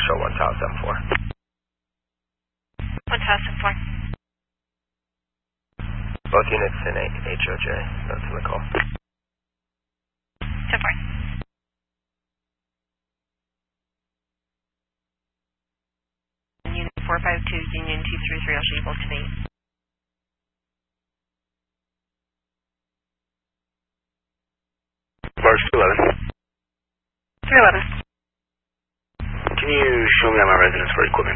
show 1 Tower 74. 1 Tower 74. Both units in HOJ. Notes in the call. 10-4. Unit 452, Union 233, I'll show you both to me. Barge 211. 311. Can you show me on my residence for equipment?